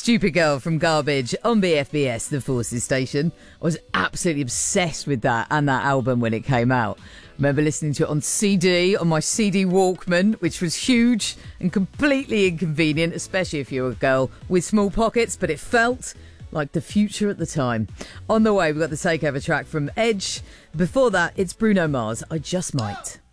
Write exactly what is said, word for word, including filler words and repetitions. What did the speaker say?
Stupid Girl from Garbage on B F B S, the Forces station. I was absolutely obsessed with that and that album when it came out. Remember listening to it on C D, on my C D Walkman, which was huge and completely inconvenient, especially if you were a girl with small pockets, but it felt like the future at the time. On the way, we've got the Takeover track from Edge. Before that, it's Bruno Mars, I Just Might.